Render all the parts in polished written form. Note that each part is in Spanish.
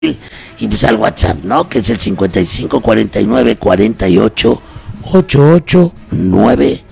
y pues al WhatsApp, ¿no? Que es el 55 49 48 88 9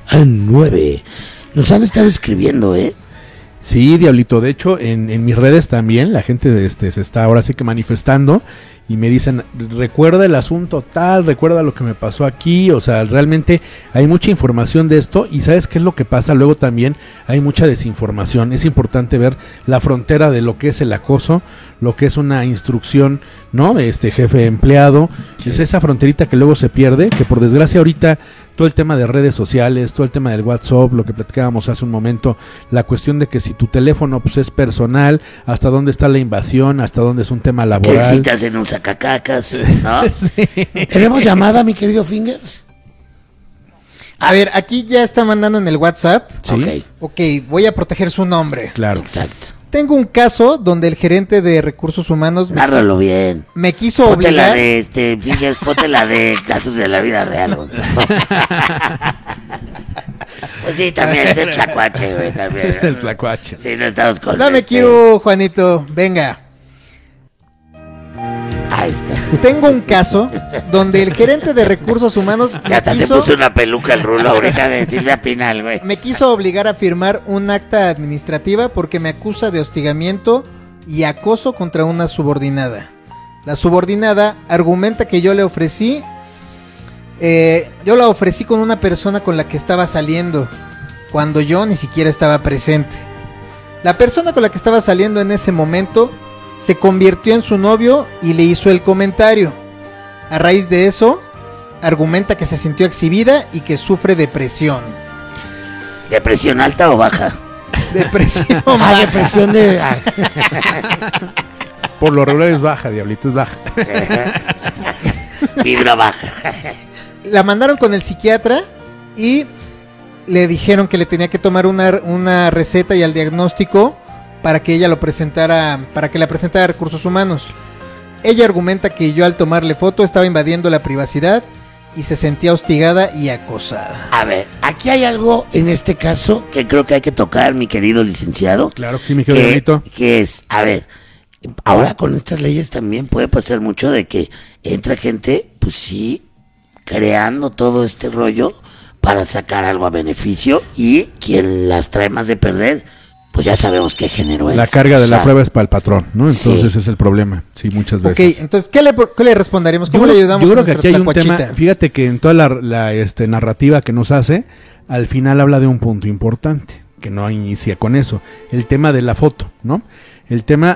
Nos han estado escribiendo, ¿eh? Sí, Diablito, de hecho en mis redes también la gente se está ahora sí que manifestando y me dicen, recuerda el asunto tal, recuerda lo que me pasó aquí, o sea, realmente hay mucha información de esto y ¿sabes qué es lo que pasa? Luego también hay mucha desinformación, es importante ver la frontera de lo que es el acoso, lo que es una instrucción, ¿no? Jefe empleado, sí. Es esa fronterita que luego se pierde, que por desgracia ahorita todo el tema de redes sociales, todo el tema del WhatsApp, lo que platicábamos hace un momento, la cuestión de que si tu teléfono pues es personal, hasta dónde está la invasión, hasta dónde es un tema laboral. Que si te hacen un sacacacas, ¿no? Sí. ¿Tenemos llamada, mi querido Fingers? A ver, aquí ya está mandando en el WhatsApp. Sí. Ok, voy a proteger su nombre. Claro. Exacto. Tengo un caso donde el gerente de recursos humanos Nárralo bien. me quiso Ponte obligar. la de Fingers, ponte la de casos de la vida real. Pues sí, también es el tlacuache, güey, también. Es el tlacuache. Sí, no estamos con Dame Q, Juanito, venga. Ahí está. Tengo un caso donde el gerente de recursos humanos Ya hasta te puso una peluca el rulo ahorita de Silvia Pinal, güey. me quiso obligar a firmar un acta administrativa porque me acusa de hostigamiento y acoso contra una subordinada. La subordinada argumenta que yo la ofrecí con una persona con la que estaba saliendo, cuando yo ni siquiera estaba presente. La persona con la que estaba saliendo en ese momento se convirtió en su novio y le hizo el comentario. A raíz de eso, argumenta que se sintió exhibida y que sufre depresión. ¿Depresión alta o baja? Depresión baja. Depresión de... Por lo regular es baja, Diablito, es baja. Fibra baja. La mandaron con el psiquiatra y le dijeron que le tenía que tomar una receta y el diagnóstico para que ella lo presentara, para que la presentara a recursos humanos. Ella argumenta que yo al tomarle foto estaba invadiendo la privacidad y se sentía hostigada y acosada. A ver, aquí hay algo en este caso que creo que hay que tocar, mi querido licenciado. Claro que sí, mi querido Diablito. Que es, a ver, ahora con estas leyes también puede pasar mucho de que entra gente, pues sí, creando todo este rollo para sacar algo a beneficio y quien las trae más de perder, pues ya sabemos qué género es. La carga de la prueba es para el patrón, ¿no? Entonces Sí. ese es el problema, sí, muchas veces. Ok, entonces, ¿qué le responderemos? ¿Cómo le ayudamos Yo a creo que nuestra aquí hay un tlacuachita? tema, fíjate que en toda la narrativa que nos hace, al final habla de un punto importante, que no inicia con eso, el tema de la foto, ¿no? El tema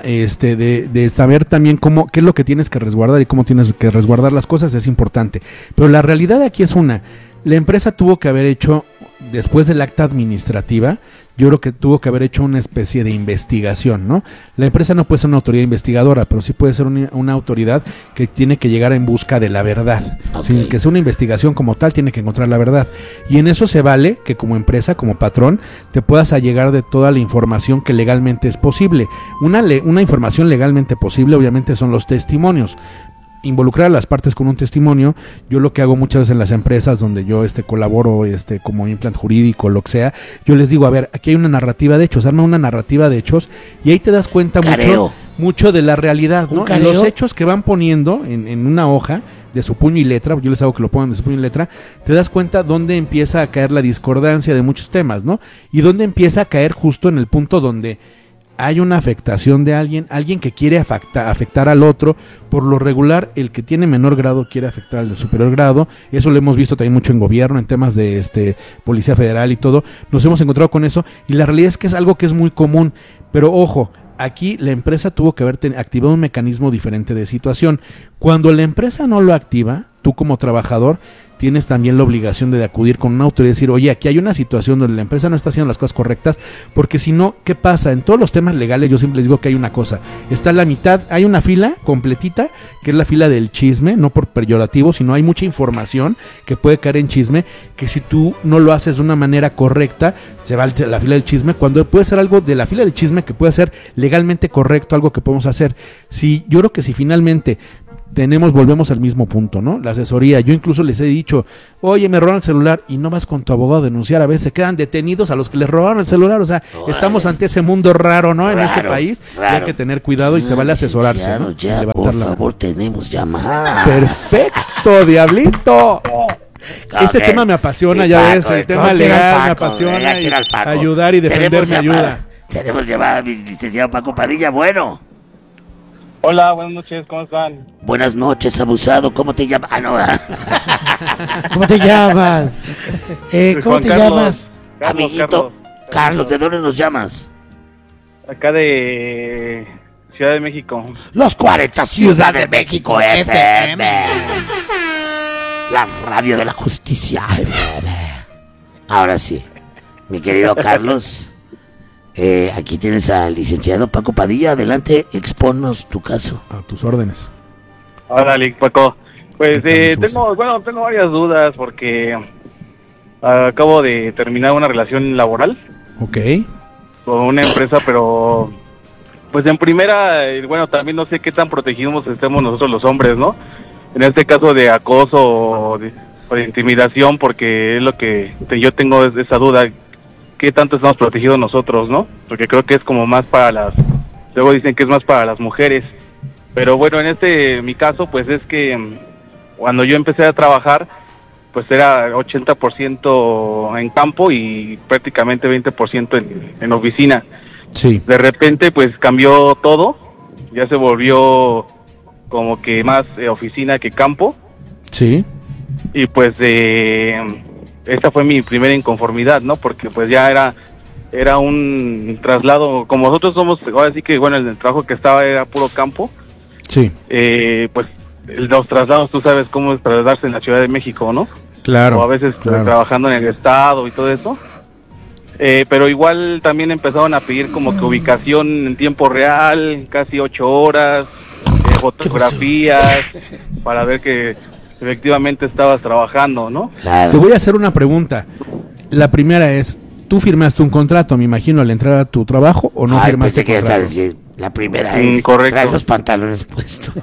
de saber también qué es lo que tienes que resguardar y cómo tienes que resguardar las cosas es importante. Pero la realidad aquí es la empresa tuvo que haber hecho, después del acta administrativa, yo creo que tuvo que haber hecho una especie de investigación, ¿no? La empresa no puede ser una autoridad investigadora, pero sí puede ser una autoridad que tiene que llegar en busca de la verdad. Okay. Sin que sea una investigación como tal, tiene que encontrar la verdad. Y en eso se vale que como empresa, como patrón, te puedas allegar de toda la información que legalmente es posible. Una información legalmente posible, obviamente, son los testimonios. Involucrar a las partes con un testimonio. Yo lo que hago muchas veces en las empresas donde yo colaboro como implant jurídico, lo que sea, yo les digo, a ver, aquí hay una narrativa de hechos, arma una narrativa de hechos y ahí te das cuenta mucho de la realidad, ¿no? Los hechos que van poniendo en una hoja de su puño y letra, yo les hago que lo pongan de su puño y letra, te das cuenta dónde empieza a caer la discordancia de muchos temas, ¿no? Y dónde empieza a caer justo en el punto donde hay una afectación de alguien que quiere afectar al otro. Por lo regular, el que tiene menor grado quiere afectar al de superior grado. Eso lo hemos visto también mucho en gobierno, en temas de Policía Federal y todo. Nos hemos encontrado con eso y la realidad es que es algo que es muy común. Pero ojo, aquí la empresa tuvo que haber activado un mecanismo diferente de situación. Cuando la empresa no lo activa, tú como trabajador tienes también la obligación de acudir con una autoridad y decir, oye, aquí hay una situación donde la empresa no está haciendo las cosas correctas, porque si no, ¿qué pasa? En todos los temas legales yo siempre les digo que hay una cosa, está la mitad, hay una fila completita, que es la fila del chisme, no por peyorativo, sino hay mucha información que puede caer en chisme, que si tú no lo haces de una manera correcta, se va a la fila del chisme, cuando puede ser algo de la fila del chisme que puede ser legalmente correcto, algo que podemos hacer. Yo creo que si finalmente volvemos al mismo punto, ¿no? La asesoría, yo incluso les he dicho, oye, me robaron el celular, y no vas con tu abogado a denunciar, a veces se quedan detenidos a los que les robaron el celular, o sea, estamos ante ese mundo raro, ¿no? En este país, y hay que tener cuidado y se vale asesorarse, ¿no? Ya, por favor, tenemos llamada. Perfecto, diablito. Este tema me apasiona, ya ves, el tema legal me apasiona, y ayudar y defender me ayuda. Tenemos llamada, mi licenciado Paco Padilla, bueno. Hola, buenas noches, ¿cómo están? Buenas noches, abusado, ¿cómo te llamas? Ah, no, ¿Cómo te llamas? ¿Cómo te llamas? Amiguito. Carlos, ¿de dónde nos llamas? Acá de Ciudad de México. Los 40 Ciudad de México FM. La radio de la justicia FM. Ahora sí, mi querido Carlos, aquí tienes al licenciado Paco Padilla. Adelante, expónnos tu caso. A tus órdenes. Hola, Paco. Pues tengo varias dudas porque acabo de terminar una relación laboral. Ok. Con una empresa, pero pues en primera, bueno, también no sé qué tan protegidos estemos nosotros los hombres, ¿no? En este caso de acoso o de intimidación, porque es lo que yo tengo esa duda, qué tanto estamos protegidos nosotros, ¿no? Porque creo que es como más para luego dicen que es más para las mujeres, pero bueno, en mi caso, pues es que cuando yo empecé a trabajar, pues era 80% en campo y prácticamente 20% en oficina. Sí. De repente, pues cambió todo, ya se volvió como que más oficina que campo. Sí. Y pues esta fue mi primera inconformidad, ¿no? Porque pues ya era un traslado, como nosotros somos, ahora sí que bueno, el trabajo que estaba era puro campo. Sí. Pues los traslados, tú sabes cómo es trasladarse en la Ciudad de México, ¿no? Claro. O a veces trabajando en el estado y todo eso. Pero igual también empezaron a pedir como que ubicación en tiempo real, casi 8 horas, fotografías, para ver que efectivamente estabas trabajando, ¿no? Claro. Te voy a hacer una pregunta. La primera es, ¿tú firmaste un contrato, me imagino, al entrar a tu trabajo o no firmaste pensé que contrato? ibas a decir, la primera es, correcto. trae los pantalones puestos.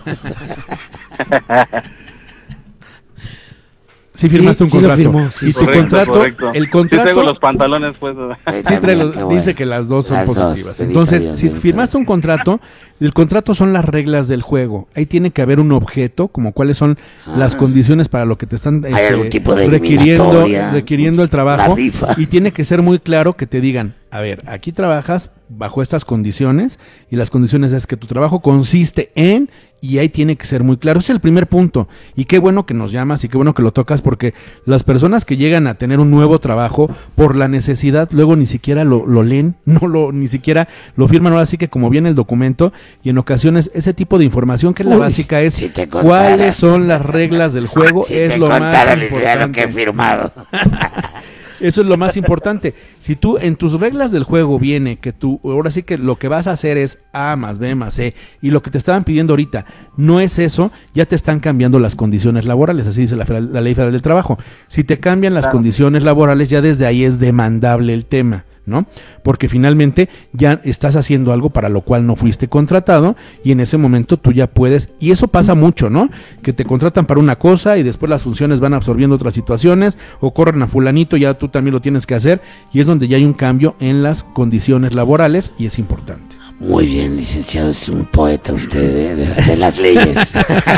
Sí firmaste un sí lo contrato. firmó, sí. Y tu contrato, correcto. el Sí contrato... tengo los pantalones pues. Sí, dice que las dos son Las dos, positivas. bendito Entonces, Dios, si bendito firmaste Dios. un contrato, el contrato son las reglas del juego. Ahí tiene que haber un objeto, como cuáles son las condiciones para lo que te están Hay algún tipo de requiriendo eliminatoria, el trabajo. la rifa. Y tiene que ser muy claro que te digan, a ver, aquí trabajas bajo estas condiciones y las condiciones es que tu trabajo consiste en... Y ahí tiene que ser muy claro. Ese es el primer punto. Y qué bueno que nos llamas y qué bueno que lo tocas, porque las personas que llegan a tener un nuevo trabajo por la necesidad, luego ni siquiera lo leen, ni siquiera lo firman. Ahora sí que como viene el documento, y en ocasiones ese tipo de información que es la básica es si te contara. cuáles son las reglas del juego, Si es te lo contara, más les diría lo que he importante. firmado. Eso es lo más importante. Si tú en tus reglas del juego viene que tú, ahora sí que lo que vas a hacer es A más B más C, y lo que te estaban pidiendo ahorita no es eso, ya te están cambiando las condiciones laborales, así dice la Ley Federal del Trabajo. Si te cambian las condiciones laborales, ya desde ahí es demandable el tema, ¿no? Porque finalmente ya estás haciendo algo para lo cual no fuiste contratado y en ese momento tú ya puedes, y eso pasa mucho, ¿no? Que te contratan para una cosa y después las funciones van absorbiendo otras situaciones o corren a fulanito, ya tú también lo tienes que hacer y es donde ya hay un cambio en las condiciones laborales y es importante. Muy bien, licenciado, es un poeta usted de las leyes.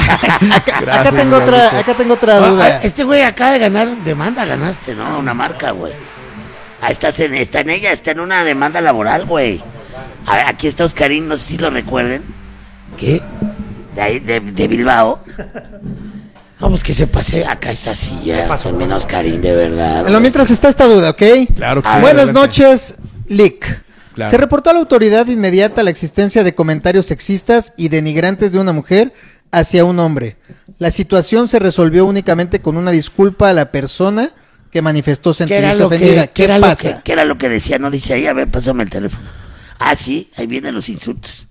Acá tengo otra duda. Este güey acaba de ganar demanda, ganaste, ¿no? Una marca, güey. Está en ella, está en una demanda laboral, güey. A ver, aquí está Oscarín, no sé si lo recuerden. ¿Qué? De ahí, de Bilbao. Vamos, que se pase. Acá está silla, también Oscarín, de verdad. En lo mientras está esta duda, ¿ok? Claro que sí. Buenas adelante. noches, Lick. Claro. Se reportó a la autoridad inmediata la existencia de comentarios sexistas y denigrantes de una mujer hacia un hombre. La situación se resolvió únicamente con una disculpa a la persona que manifestó sentirse ofendida. ¿Qué pasa? ¿Qué era lo que decía? No dice ahí, a ver, pásame el teléfono. Ah, sí, ahí vienen los insultos.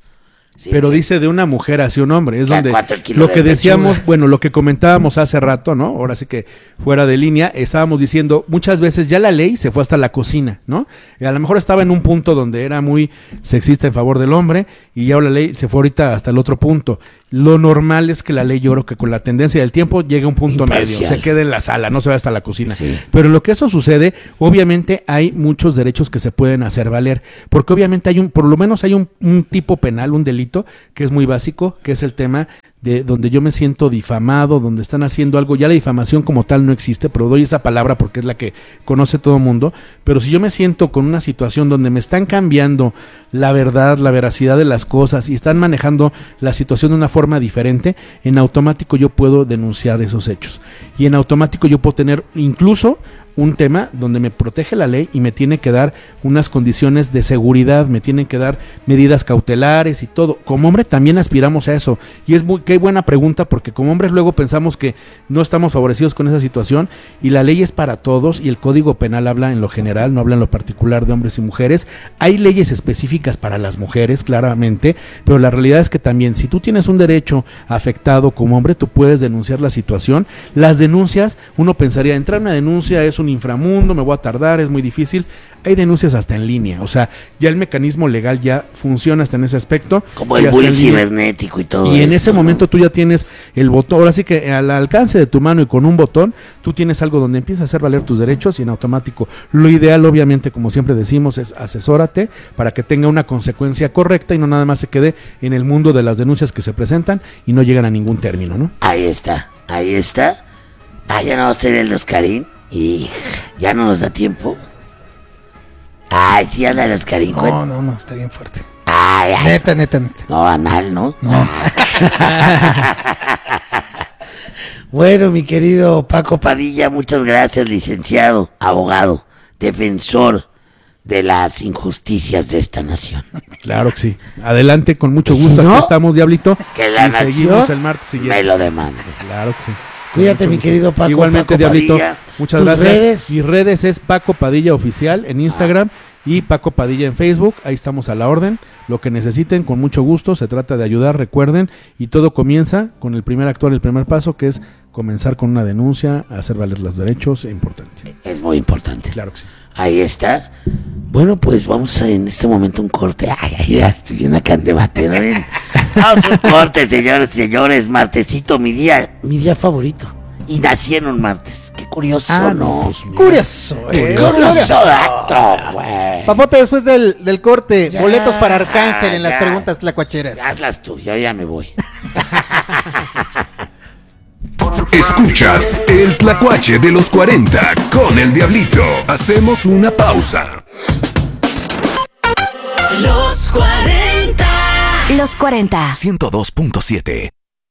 Sí, pero sí. dice de una mujer hacia un hombre. Es ¿A donde cuánto el kilo lo de que decíamos, pechuga? bueno, lo que comentábamos hace rato, ¿no? Ahora sí que fuera de línea, estábamos diciendo, muchas veces ya la ley se fue hasta la cocina, ¿no? Y a lo mejor estaba en un punto donde era muy sexista en favor del hombre y ya la ley se fue ahorita hasta el otro punto. Lo normal es que la ley, yo creo que con la tendencia del tiempo llega a un punto Imparcial. medio, se quede en la sala, no se va hasta la cocina. Sí. Pero en lo que eso sucede, obviamente hay muchos derechos que se pueden hacer valer, porque obviamente hay por lo menos hay un tipo penal, un delito que es muy básico, que es el tema de donde yo me siento difamado, donde están haciendo algo. Ya la difamación como tal no existe, pero doy esa palabra porque es la que conoce todo el mundo. Pero si yo me siento con una situación donde me están cambiando la verdad, la veracidad de las cosas y están manejando la situación de una forma diferente, en automático yo puedo denunciar esos hechos. Y en automático yo puedo tener incluso un tema donde me protege la ley y me tiene que dar unas condiciones de seguridad, me tienen que dar medidas cautelares y todo. Como hombre también aspiramos a eso. Y es qué buena pregunta, porque como hombres luego pensamos que no estamos favorecidos con esa situación y la ley es para todos y el Código Penal habla en lo general, no habla en lo particular de hombres y mujeres. Hay leyes específicas para las mujeres, claramente, pero la realidad es que también si tú tienes un derecho afectado como hombre, tú puedes denunciar la situación. Las denuncias, uno pensaría, entrar a una denuncia es un inframundo, me voy a tardar, es muy difícil. Hay denuncias hasta en línea, o sea, ya el mecanismo legal ya funciona hasta en ese aspecto. Como y el hasta bullying en línea. cibernético y todo Y en eso, ese ¿no? momento tú ya tienes el botón, ahora sí que al alcance de tu mano y con un botón, tú tienes algo donde empiezas a hacer valer tus derechos y en automático. Lo ideal, obviamente, como siempre decimos, es asesórate para que tenga una consecuencia correcta y no nada más se quede en el mundo de las denuncias que se presentan y no llegan a ningún término, ¿no? Ahí está, ahí está. Ah, ya no va a ser el Oscarín y ya no nos da tiempo. Ay, sí anda el Oscarín. No, está bien fuerte. Ay, ay. Neta. No, anal, ¿no? No. Bueno, mi querido Paco Padilla, muchas gracias, licenciado, abogado, defensor de las injusticias de esta nación. Claro que sí. Adelante, con mucho Si gusto. no, Aquí estamos, Diablito. que la y nación seguimos el martes siguiente. me lo demande. Claro que sí. Cuídate, mi querido Paco. Igualmente, Paco Diablito. Padilla. Muchas Tus gracias. redes. Mis redes es Paco Padilla Oficial en Instagram y Paco Padilla en Facebook. Ahí estamos a la orden. Lo que necesiten, con mucho gusto. Se trata de ayudar, recuerden. Y todo comienza con el primer actuar, el primer paso, que es comenzar con una denuncia, hacer valer los derechos. Es importante. Es muy importante. Claro que sí. Ahí está. Bueno, pues vamos a en este momento un corte. Ay, ya estoy bien acá en debate, ¿no? Bien. Vamos a un corte, señores. Martesito, mi día favorito. Y nací en un martes. Qué curioso, ¿no? pues, mira. Curioso, Curioso dato, güey. Papote, después del corte, Ya, boletos para Arcángel en las ya. preguntas tlacuacheras. Hazlas tú, yo ya me voy. Escuchas el Tlacuache de los 40 con el Diablito. Hacemos una pausa. Los 40. Los 40. 102.7.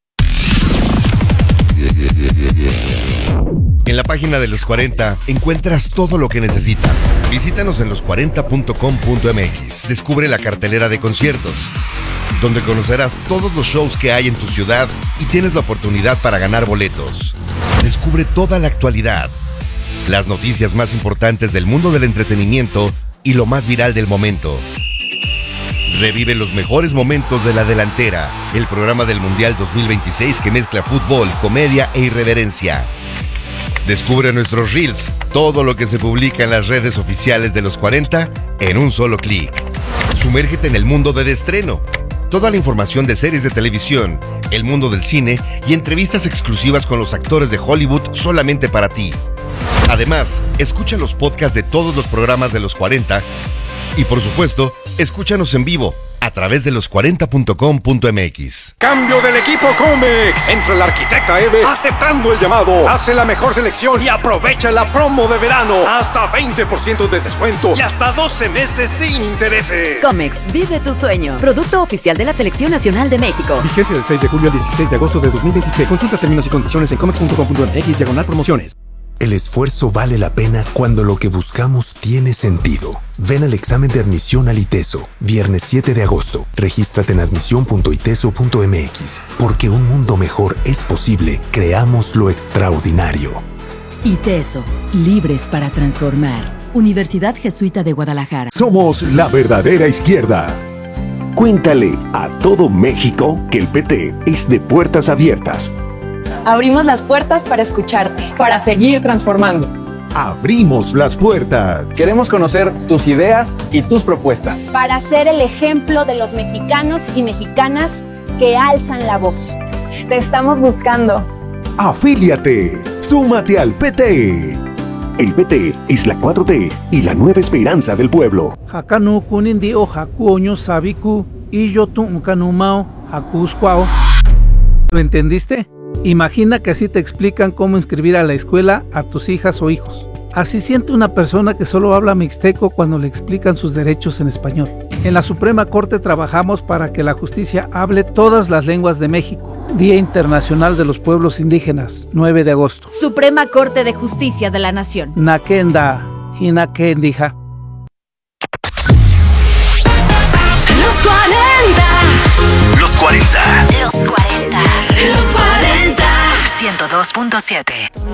En la página de Los 40 encuentras todo lo que necesitas. Visítanos en los40.com.mx. Descubre la cartelera de conciertos, donde conocerás todos los shows que hay en tu ciudad y tienes la oportunidad para ganar boletos. Descubre toda la actualidad, las noticias más importantes del mundo del entretenimiento y lo más viral del momento. Revive los mejores momentos de La Delantera, el programa del Mundial 2026 que mezcla fútbol, comedia e irreverencia. Descubre nuestros reels, todo lo que se publica en las redes oficiales de Los 40 en un solo clic. Sumérgete en el mundo del estreno. Toda la información de series de televisión, el mundo del cine y entrevistas exclusivas con los actores de Hollywood solamente para ti. Además, escucha los podcasts de todos los programas de Los 40 y, por supuesto, escúchanos en vivo a través de los40.com.mx. Cambio del equipo Comex. Entra el arquitecta Eve aceptando el llamado. Hace la mejor selección y aprovecha la promo de verano. Hasta 20% de descuento y hasta 12 meses sin intereses. Comex, vive tu sueño. Producto oficial de la Selección Nacional de México. Vigencia del 6 de julio al 16 de agosto de 2026. Consulta términos y condiciones en comex.com.mx/promociones. El esfuerzo vale la pena cuando lo que buscamos tiene sentido. Ven al examen de admisión al ITESO, viernes 7 de agosto. Regístrate en admisión.iteso.mx. Porque un mundo mejor es posible, creamos lo extraordinario. ITESO, libres para transformar. Universidad Jesuita de Guadalajara. Somos la verdadera izquierda. Cuéntale a todo México que el PT es de puertas abiertas. Abrimos las puertas para escucharte. Para seguir transformando. Abrimos las puertas. Queremos conocer tus ideas y tus propuestas. Para ser el ejemplo de los mexicanos y mexicanas que alzan la voz. Te estamos buscando. Afíliate. Súmate al PT. El PT es la 4T y la nueva esperanza del pueblo. Hakanu kunindi o hakuoño sabiku y yo tu ukanumao hakuskwao. ¿Lo entendiste? Imagina que así te explican cómo inscribir a la escuela a tus hijas o hijos. Así siente una persona que solo habla mixteco cuando le explican sus derechos en español. En la Suprema Corte trabajamos para que la justicia hable todas las lenguas de México. Día Internacional de los Pueblos Indígenas, 9 de agosto. Suprema Corte de Justicia de la Nación. Nakenda, Hinakendija. Los 40. Los 40. Los 40. Los 40. 102.7.